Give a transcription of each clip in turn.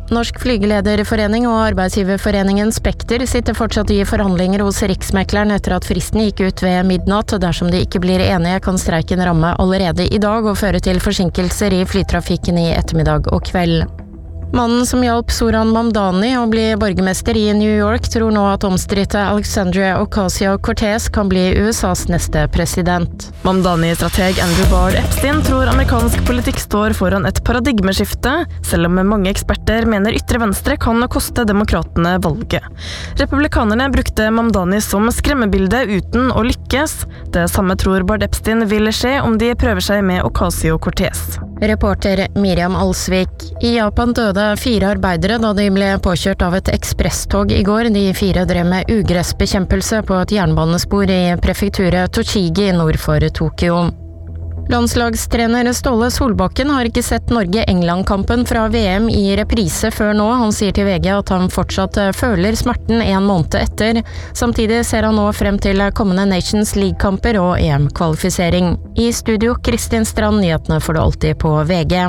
Norsk Flygelederforening og Arbeidsgiverforeningen Spekter sitter fortsatt i forhandlinger hos Riksmekleren etter at fristen gikk ut ved midnatt. Dersom de ikke blir enige, kan streiken ramme allerede i dag og føre til forsinkelser i flytrafikken i ettermiddag og kveld. Mannen som hjalp Zoran Mamdani å bli borgermester i New York tror nå at omstridte Alexandria Ocasio-Cortez kan bli USAs neste president. Mamdani-strateg Andrew Bard Epstein tror amerikansk politikk står foran et paradigmeskifte, selv om mange eksperter mener ytre venstre kan koste demokratene valget. Republikanerne brukte Mamdani som skremmebilde uten å lykkes. Det samme tror Bard Epstein vil skje om de prøver seg med Ocasio-Cortez. Reporter Miriam Alsvik. I Japan døde 4 arbeidere da de ble påkjørt av et ekspresstog i går. De 4 drev med ugressbekjempelse på et jernbanespor i prefekturet Tochigi nord for Tokyo. Landslagstrener Ståle Solbakken har ikke sett Norge-England-kampen fra VM i reprise før nå. Han sier til VG at han fortsatt føler smerten 1 måned etter. Samtidig ser han nå frem til kommende Nations League-kamper og EM-kvalifisering. I studio, Kristin Strand, nyhetene får du alltid på VG.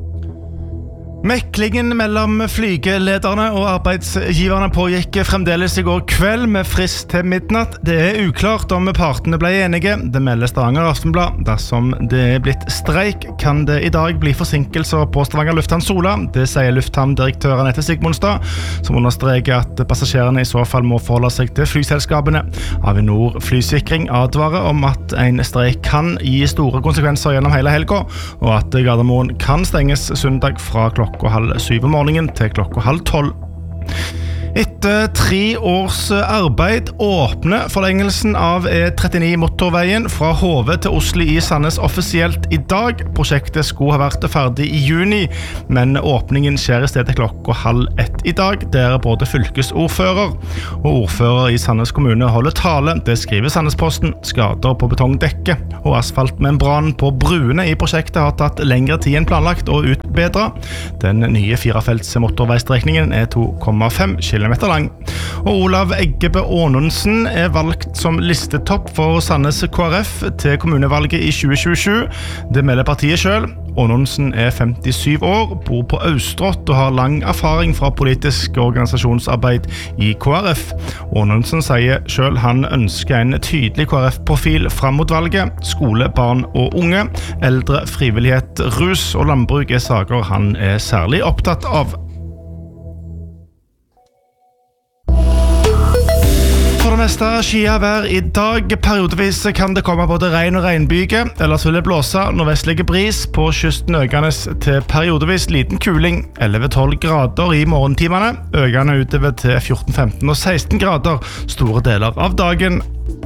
Meklingen mellom flygelederne og arbeidsgiverne pågikk fremdeles i går kveld med frist til midnatt. Det er uklart om partene ble enige. Det melder Stavanger Aftenblad. Dersom det er blitt streik, kan det i dag bli forsinkelser på Stavanger Lufthavn Sola. Det sier lufthavndirektør Anette Sigmundstad, som understreker at passasjerene i så fall må forholde seg til flyselskapene. Avinor Flysikring advarer om at en streik kan gi store konsekvenser gjennom hele helga, og at Gardermoen kan stenges søndag fra klokka 6:30 om morgenen til klokka 11:30. Etter 3 års arbeid åpner forlengelsen av E39 motorveien fra Hove til Osli i Sandnes offisielt i dag. Prosjektet skulle ha vært ferdig i juni, men åpningen skjer i stedet klokka 12:30 i dag, der både fylkesordfører og ordfører i Sandnes kommune holder tale. Det skriver Sandnesposten. Skader på betongdekke og asfaltmembran på bruene i prosjektet har tatt lengre tid enn planlagt å utbedre. Den nye 4-felts motorveistrekningen er 2,5 km lang. Og Olav Eggebø Aanonsen er valgt som listetopp for Sandnes KrF til kommunevalget i 2027. Det melder partiet selv. Aanonsen er 57 år, bor på Austrått og har lang erfaring fra politisk organisasjonsarbeid i KrF. Aanonsen sier selv han ønsker en tydelig KrF-profil frem mot valget. Skole, barn og unge, eldre, frivillighet, rus og landbruk er saker han er særlig opptatt av. For det meste skyet i dag. Periodevis kan det komme både regn og regnbyge, ellers vil det blåse nordvestlig bris på kysten økende til periodevis liten kuling, 11-12 grader i morgentimene, økende utover til 14-15 og 16 grader store deler av dagen.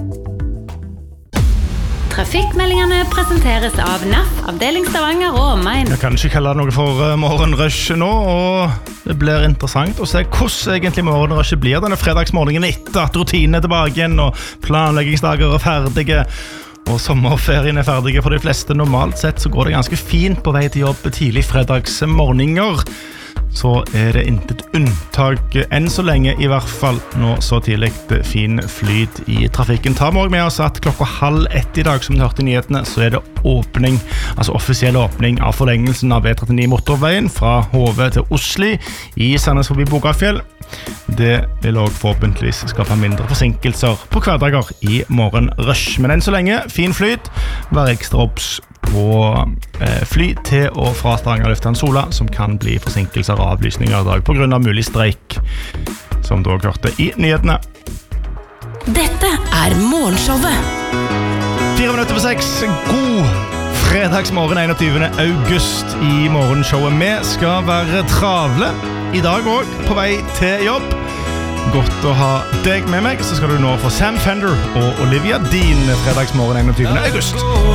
Trafikkmeldingene presenteres av NAF, avdeling Stavanger og omegn. Jeg kan ikke kalle det noe for morgenrush nå, og det blir interessant å se hvordan egentlig morgenrushet blir denne fredagsmorgenen etter at rutinene er tilbake igjen, og planleggingsdager er ferdige, og sommerferien er ferdige for de fleste. Normalt sett så går det ganske fint på vei til jobb tidlig fredagsmorgener. Så er det intet unntak enn så lenge, i hvert fall nå så tidlig fin flyt i trafikken. Ta med oss at klokka 12:30 i dag, som du hørte i nyhetene, så er det åpning, altså offisiell åpning av forlengelsen av E39 motorveien fra Hove til Osli i Sandnes forbi Bogafjell. Det vil også forhåpentligvis skape mindre forsinkelser på hverdager i morgenrush. Men enn så lenge, fin flyt. Vær ekstra obs på fly til og fra Stavanger Lufthavn Sola, som kan bli forsinkelser og avlysninger i dag på grunn av mulig streik, som du også hørte i nyhetene. Dette er Morgenshowet. 6:04. God fredagsmorgen 21. august i Morgenshowet. Vi skal være travle i dag også, på vei til jobb. Godt å ha deg med meg, så skal du nå få Sam Fender og Olivia Dean fredagsmorgen 21. august.